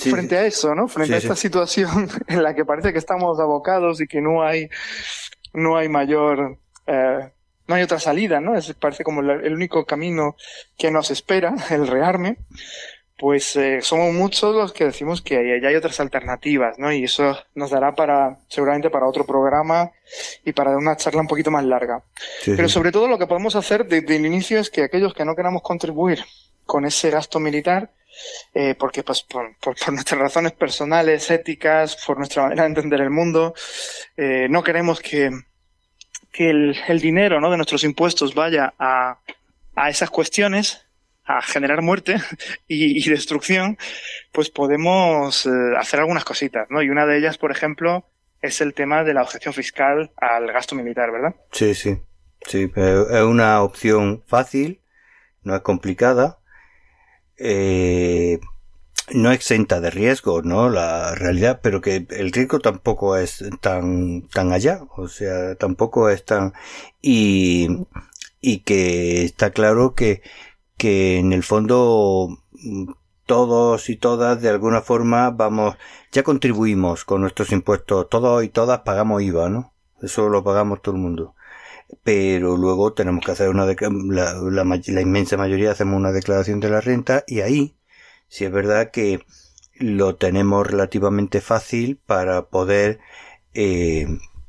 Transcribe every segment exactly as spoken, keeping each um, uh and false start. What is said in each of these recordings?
sí, frente sí. a eso, ¿no? Frente Sí, a esta sí. situación en la que parece que estamos abocados y que no hay, no hay mayor, eh, no hay otra salida, ¿no? Es, parece como la- el único camino que nos espera, el rearme. Pues eh, somos muchos los que decimos que hay- ya hay otras alternativas, ¿no? Y eso nos dará para, seguramente para otro programa y para una charla un poquito más larga. Sí, Pero sí. sobre todo lo que podemos hacer desde el inicio es que aquellos que no queramos contribuir con ese gasto militar, eh, porque pues por, por- por nuestras razones personales, éticas, por nuestra manera de entender el mundo, eh, no queremos que, que el, el dinero, ¿no?, de nuestros impuestos vaya a, a esas cuestiones, a generar muerte y, y destrucción, pues podemos eh, hacer algunas cositas, ¿no? Y una de ellas, por ejemplo, es el tema de la objeción fiscal al gasto militar, ¿verdad? Sí, sí. Sí, pero es una opción fácil, no es complicada, eh, no exenta de riesgo, ¿no? La realidad, pero que el riesgo tampoco es tan, tan allá, o sea, tampoco es tan, y, y que está claro que, que en el fondo todos y todas de alguna forma vamos, ya contribuimos con nuestros impuestos, todos y todas pagamos I V A, ¿no? Eso lo pagamos todo el mundo. Pero luego tenemos que hacer una, la, la, la inmensa mayoría hacemos una declaración de la renta y ahí, sí es verdad que lo tenemos relativamente fácil para poder eh,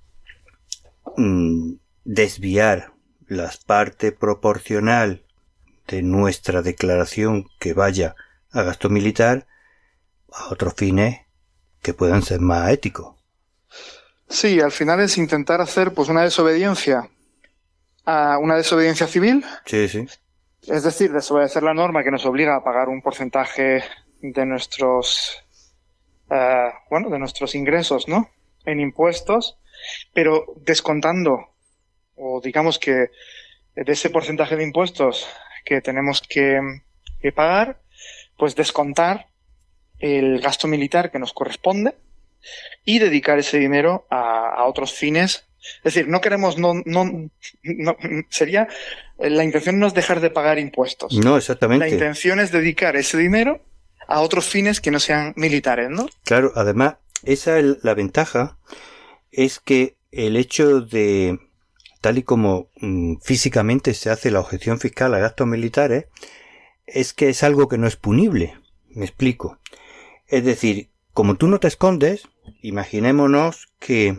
mm, desviar la parte proporcional de nuestra declaración que vaya a gasto militar a otros fines que puedan ser más éticos. Sí, al final es intentar hacer pues una desobediencia a una desobediencia civil, Sí, sí. es decir, desobedecer la norma que nos obliga a pagar un porcentaje de nuestros uh, bueno, de nuestros ingresos, ¿no?, en impuestos, pero descontando, o digamos que de ese porcentaje de impuestos que tenemos que, que pagar, pues descontar el gasto militar que nos corresponde y dedicar ese dinero a, a otros fines. Es decir, no queremos, no, no, no, sería, la intención no es dejar de pagar impuestos. No, La exactamente. intención es dedicar ese dinero a otros fines que no sean militares, ¿no? Claro, además, esa es la ventaja, es que el hecho de, tal y como mmm, físicamente se hace la objeción fiscal a gastos militares, es que es algo que no es punible. Me explico. Es decir, como tú no te escondes, imaginémonos que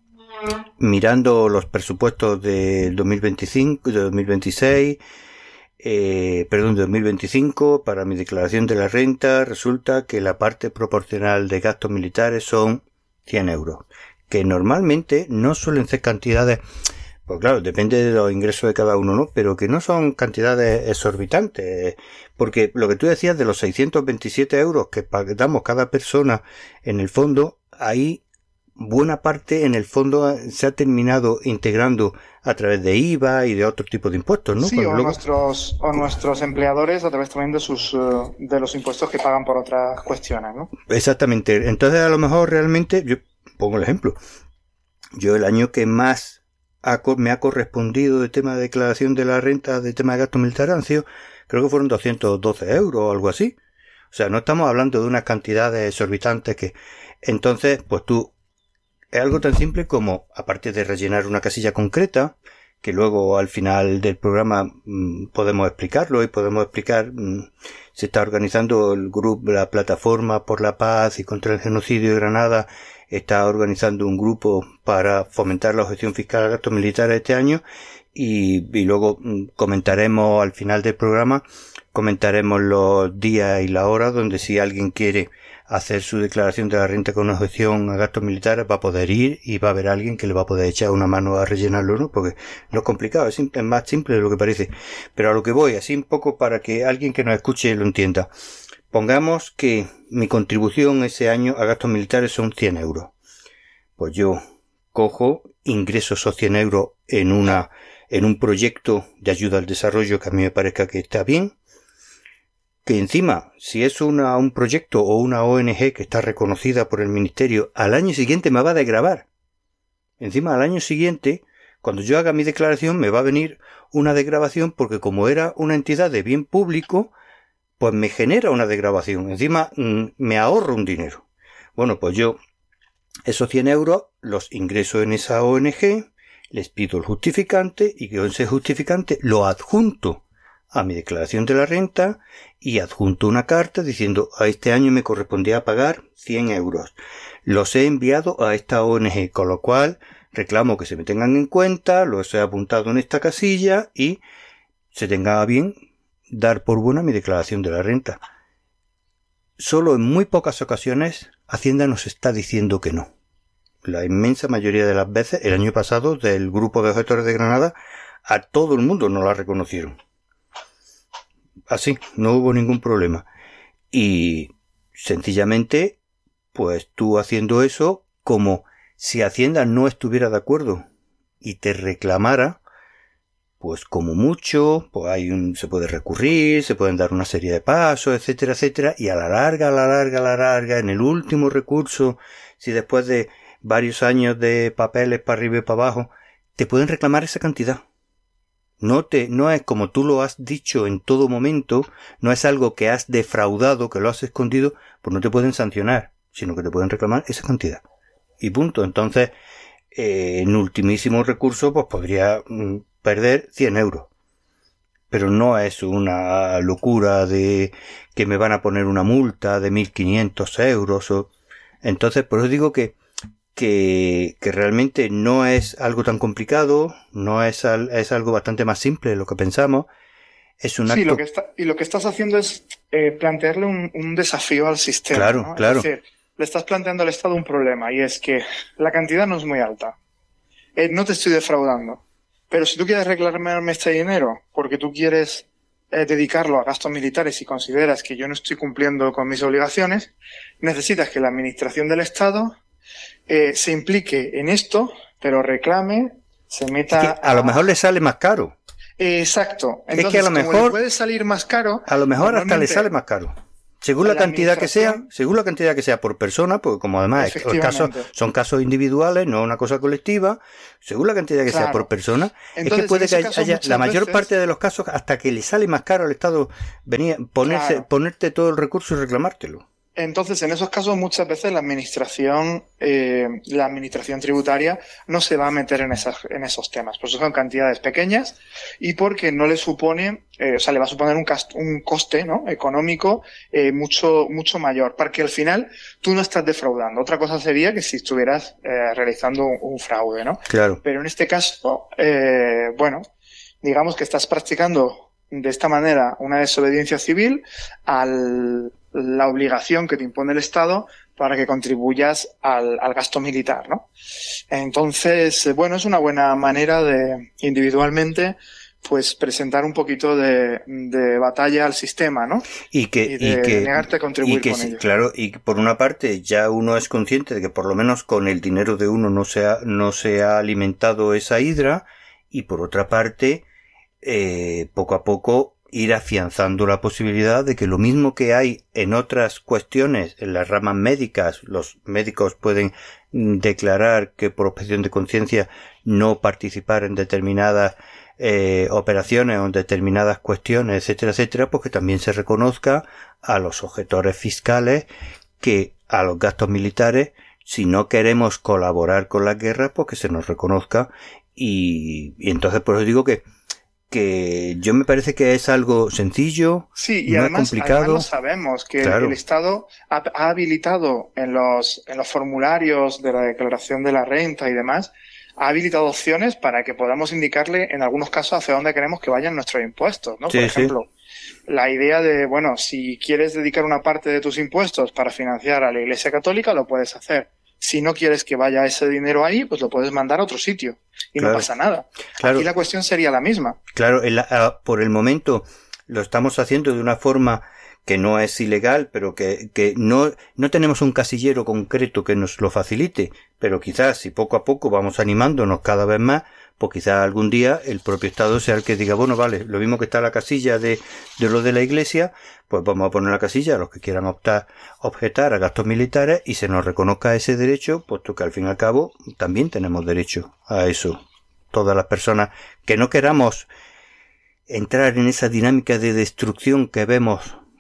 mirando los presupuestos de dos mil veinticinco, de dos mil veintiséis, eh, perdón, de dos mil veinticinco, para mi declaración de la renta, resulta que la parte proporcional de gastos militares son cien euros, que normalmente no suelen ser cantidades, pues claro, depende de los ingresos de cada uno, ¿no? Pero que no son cantidades exorbitantes, porque lo que tú decías de los seiscientos veintisiete euros que pagamos cada persona en el fondo, ahí buena parte en el fondo se ha terminado integrando a través de I V A y de otro tipo de impuestos, ¿no? Sí, Cuando o luego... nuestros, o nuestros empleadores a través también de sus, uh, de los impuestos que pagan por otras cuestiones, ¿no? Exactamente. Entonces a lo mejor realmente, yo pongo el ejemplo, yo el año que más ha, me ha correspondido de tema de declaración de la renta, de tema de gasto militar, han sido, creo que fueron doscientos doce euros o algo así. O sea, no estamos hablando de unas cantidades exorbitantes que... Entonces, pues tú, es algo tan simple como, aparte de rellenar una casilla concreta, que luego al final del programa mmm, podemos explicarlo y podemos explicar, mmm, se está organizando el grupo, la plataforma por la paz y contra el genocidio de Granada, está organizando un grupo para fomentar la objeción fiscal al gasto militar este año y, y luego mmm, comentaremos al final del programa, comentaremos los días y la hora donde si alguien quiere hacer su declaración de la renta con objeción a gastos militares va a poder ir y va a haber alguien que le va a poder echar una mano a rellenarlo, ¿no? Porque no es complicado, es, simple, es más simple de lo que parece. Pero a lo que voy, así un poco para que alguien que nos escuche lo entienda. Pongamos que mi contribución ese año a gastos militares son cien euros. Pues yo cojo, ingreso esos cien euros en una, en un proyecto de ayuda al desarrollo que a mí me parezca que está bien, que encima, si es una, un proyecto o una O N G que está reconocida por el ministerio, al año siguiente me va a desgravar. Encima, al año siguiente, cuando yo haga mi declaración, me va a venir una desgravación porque como era una entidad de bien público, pues me genera una desgravación. Encima mm, me ahorro un dinero. Bueno, pues yo esos cien euros los ingreso en esa O N G, les pido el justificante y que ese justificante lo adjunto a mi declaración de la renta y adjunto una carta diciendo a este año me correspondía pagar cien euros. Los he enviado a esta O N G, con lo cual reclamo que se me tengan en cuenta, los he apuntado en esta casilla y se tenga bien dar por buena mi declaración de la renta. Solo en muy pocas ocasiones Hacienda nos está diciendo que no. La inmensa mayoría de las veces, el año pasado, del grupo de objetores de Granada, a todo el mundo no la reconocieron. Así, no hubo ningún problema. Y sencillamente, pues tú haciendo eso, como si Hacienda no estuviera de acuerdo y te reclamara, pues como mucho, pues hay un, se puede recurrir, se pueden dar una serie de pasos, etcétera, etcétera, y a la larga, a la larga, a la larga, en el último recurso, si después de varios años de papeles para arriba y para abajo, te pueden reclamar esa cantidad. No te, no es como tú lo has dicho en todo momento, no es algo que has defraudado, que lo has escondido, pues no te pueden sancionar, sino que te pueden reclamar esa cantidad. Y punto. Entonces, eh, en ultimísimo recurso, pues podría mm, perder cien euros. Pero no es una locura de que me van a poner una multa de mil quinientos euros. O... Entonces, por eso digo que Que, que realmente no es algo tan complicado, no es, al, es algo bastante más simple de lo que pensamos. Es un acto... Sí, lo que está, y lo que estás haciendo es eh, plantearle un, un desafío al sistema. Claro, ¿no? claro. Es decir, le estás planteando al Estado un problema y es que la cantidad no es muy alta. Eh, no te estoy defraudando. Pero si tú quieres reclamarme este dinero porque tú quieres eh, dedicarlo a gastos militares y consideras que yo no estoy cumpliendo con mis obligaciones, necesitas que la administración del Estado Eh, se implique en esto, pero reclame, se meta... Es que a, a lo mejor le sale más caro. Eh, exacto. Entonces, es que a lo mejor le puede salir más caro... A lo mejor hasta le sale más caro. Según la, la cantidad que sea, según la cantidad que sea por persona, porque como además los casos, son casos individuales, no una cosa colectiva, según la cantidad que claro. sea por persona, entonces, es que puede que haya la mayor veces... parte de los casos hasta que le sale más caro al Estado venir, ponerse, claro. ponerte todo el recurso y reclamártelo. Entonces, en esos casos, muchas veces la administración, eh, la administración tributaria no se va a meter en esas, en esos temas. Por eso son cantidades pequeñas y porque no le supone, eh, o sea, le va a suponer un, cast, un coste, ¿no? económico eh, mucho, mucho mayor, para que al final tú no estás defraudando. Otra cosa sería que si estuvieras eh, realizando un, un fraude, ¿no? Claro. Pero en este caso, eh, bueno, digamos que estás practicando de esta manera una desobediencia civil al la obligación que te impone el Estado para que contribuyas al, al gasto militar, ¿no? Entonces, bueno, es una buena manera de individualmente pues presentar un poquito de, de batalla al sistema, ¿no? Y que, y de y que, negarte a contribuir y que, con ello. Claro, y por una parte ya uno es consciente de que por lo menos con el dinero de uno no se ha, no se ha alimentado esa hidra, y por otra parte, eh, poco a poco ir afianzando la posibilidad de que lo mismo que hay en otras cuestiones, en las ramas médicas, los médicos pueden declarar que por objeción de conciencia no participar en determinadas eh, operaciones o en determinadas cuestiones, etcétera, etcétera, pues que también se reconozca a los objetores fiscales que a los gastos militares, si no queremos colaborar con la guerra, pues que se nos reconozca y, y entonces por eso digo que que yo me parece que es algo sencillo, sí, y no además, es complicado. Además lo sabemos, que claro. el Estado ha, ha habilitado en los, en los formularios de la declaración de la renta y demás, ha habilitado opciones para que podamos indicarle en algunos casos hacia dónde queremos que vayan nuestros impuestos, ¿no? Sí, Por ejemplo, sí. la idea de, bueno, si quieres dedicar una parte de tus impuestos para financiar a la Iglesia Católica, lo puedes hacer. Si no quieres que vaya ese dinero ahí, pues lo puedes mandar a otro sitio y claro. no pasa nada. Claro. Aquí la cuestión sería la misma. Claro, el, a, por el momento lo estamos haciendo de una forma que no es ilegal, pero que, que no, no tenemos un casillero concreto que nos lo facilite, pero quizás si poco a poco vamos animándonos cada vez más, pues quizás algún día el propio Estado sea el que diga, bueno, vale, lo mismo que está la casilla de, de lo de la Iglesia, pues vamos a poner la casilla a los que quieran optar, objetar a gastos militares y se nos reconozca ese derecho, puesto que al fin y al cabo también tenemos derecho a eso. Todas las personas que no queramos entrar en esa dinámica de destrucción que vemos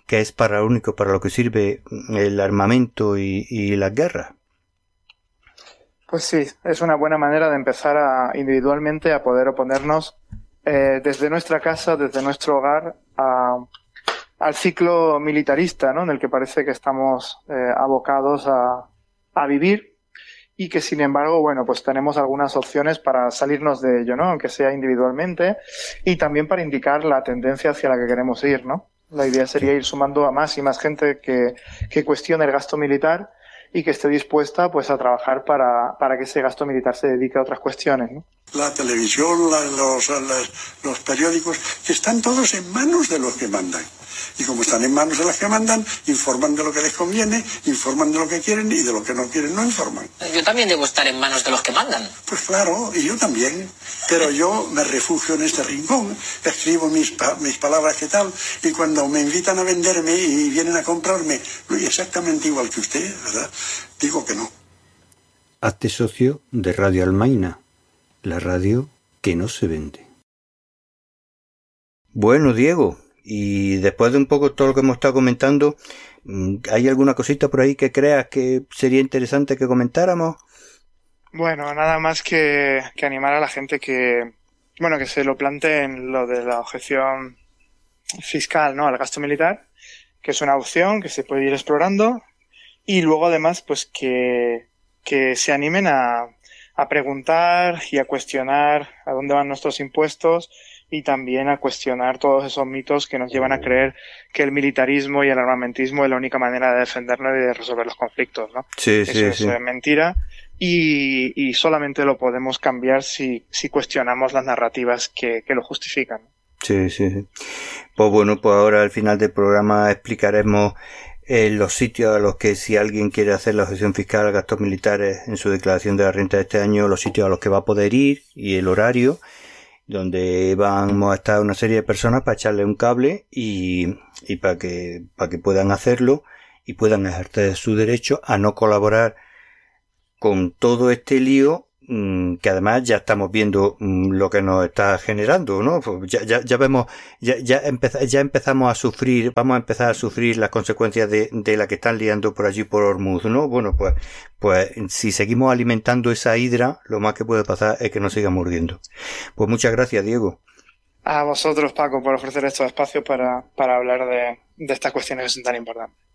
que es para lo único para lo que sirve el armamento y, y las guerras. Pues sí, es una buena manera de empezar a individualmente a poder oponernos eh, desde nuestra casa, desde nuestro hogar, a, al ciclo militarista, ¿no? En el que parece que estamos eh, abocados a, a vivir y que, sin embargo, bueno, pues tenemos algunas opciones para salirnos de ello, ¿no? Aunque sea individualmente, y también para indicar la tendencia hacia la que queremos ir, ¿no? La idea sería ir sumando a más y más gente que, que cuestione el gasto militar y que esté dispuesta pues a trabajar para, para que ese gasto militar se dedique a otras cuestiones, ¿no? La televisión, la, los, las, los periódicos, que están todos en manos de los que mandan. Y como están en manos de los que mandan, informan de lo que les conviene, informan de lo que quieren y de lo que no quieren no informan. Yo también debo estar en manos de los que mandan. Pues claro, y yo también. Pero yo me refugio en este rincón, escribo mis, mis palabras que tal, y cuando me invitan a venderme y vienen a comprarme, exactamente igual que usted, ¿verdad? Digo que no. Hazte socio de Radio Almaina, la radio que no se vende. Bueno, Diego, y después de un poco todo lo que hemos estado comentando, ¿hay alguna cosita por ahí que creas que sería interesante que comentáramos? Bueno, nada más que, que animar a la gente que, bueno, que se lo planteen lo de la objeción fiscal, ¿no? Al gasto militar, que es una opción que se puede ir explorando, y luego además, pues que, que se animen a, a preguntar y a cuestionar a dónde van nuestros impuestos, y también a cuestionar todos esos mitos que nos llevan a creer que el militarismo y el armamentismo es la única manera de defendernos y de resolver los conflictos, ¿no? Sí, Eso sí, es sí. mentira, y, y solamente lo podemos cambiar si, si cuestionamos las narrativas que, que lo justifican. Sí, sí, sí. Pues bueno, pues ahora al final del programa explicaremos eh, los sitios a los que, si alguien quiere hacer la objeción fiscal a gastos militares en su declaración de la renta de este año, los sitios a los que va a poder ir y el horario, donde vamos a estar una serie de personas para echarle un cable y, y para que, para que puedan hacerlo y puedan ejercer su derecho a no colaborar con todo este lío, mmm, que además ya estamos viendo mmm, lo que nos está generando, ¿no? Pues ya, ya, ya vemos, ya, ya, empeza, ya empezamos a sufrir, vamos a empezar a sufrir las consecuencias de, de la que están liando por allí por Hormuz, ¿no? Bueno, pues, pues si seguimos alimentando esa hidra, lo más que puede pasar es que nos siga muriendo. Pues muchas gracias, Diego. A vosotros, Paco, por ofrecer estos espacios para, para hablar de, de estas cuestiones que son tan importantes.